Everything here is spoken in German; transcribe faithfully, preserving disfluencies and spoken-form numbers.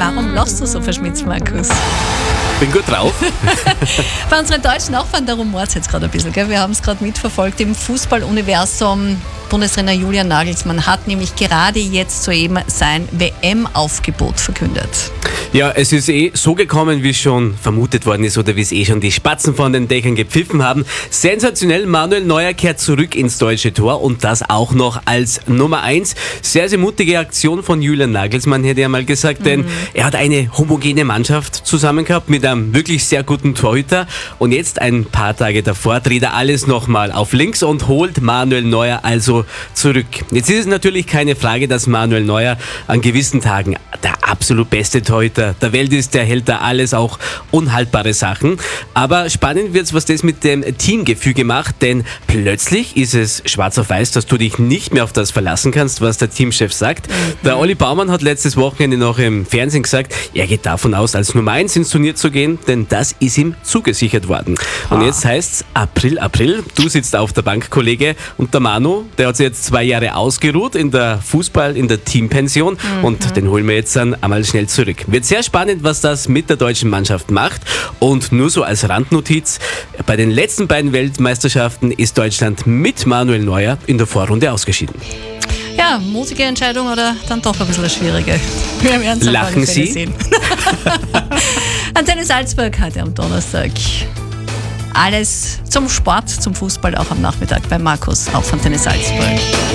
Warum lachst du so verschmitzt, Markus? Bin gut drauf. Bei unseren deutschen Nachbarn, darum mord es jetzt gerade ein bisschen, gell? Wir haben es gerade mitverfolgt im Fußballuniversum. Bundestrainer Julian Nagelsmann hat nämlich gerade jetzt soeben sein W M-Aufgebot verkündet. Ja, es ist eh so gekommen, wie schon vermutet worden ist oder wie es eh schon die Spatzen von den Dächern gepfiffen haben. Sensationell, Manuel Neuer kehrt zurück ins deutsche Tor und das auch noch als Nummer eins. Sehr, sehr mutige Aktion von Julian Nagelsmann, hätte er mal gesagt, mhm. denn er hat eine homogene Mannschaft zusammen gehabt mit einem wirklich sehr guten Torhüter und jetzt ein paar Tage davor dreht er alles nochmal auf links und holt Manuel Neuer also zurück. Jetzt ist es natürlich keine Frage, dass Manuel Neuer an gewissen Tagen der absolut beste Torhüter der Welt ist, der hält da alles, auch unhaltbare Sachen. Aber spannend wird's, was das mit dem Teamgefüge macht, denn plötzlich ist es schwarz auf weiß, dass du dich nicht mehr auf das verlassen kannst, was der Teamchef sagt. Mhm. Der Olli Baumann hat letztes Wochenende noch im Fernsehen gesagt, er geht davon aus, als Nummer eins ins Turnier zu gehen, denn das ist ihm zugesichert worden. Und ah. jetzt heißt's April, April, du sitzt auf der Bank, Kollege, und der Manu, der hat sich jetzt zwei Jahre ausgeruht in der Fußball, in der Teampension mhm. und den holen wir jetzt dann einmal schnell zurück. Wird sehr spannend, was das mit der deutschen Mannschaft macht. Und nur so als Randnotiz, bei den letzten beiden Weltmeisterschaften ist Deutschland mit Manuel Neuer in der Vorrunde ausgeschieden. Ja, mutige Entscheidung oder dann doch ein bisschen eine schwierige. Wir werden es Lachen Sie? Sehen. Antenne Salzburg heute am Donnerstag. Alles zum Sport, zum Fußball auch am Nachmittag bei Markus auf Antenne Salzburg.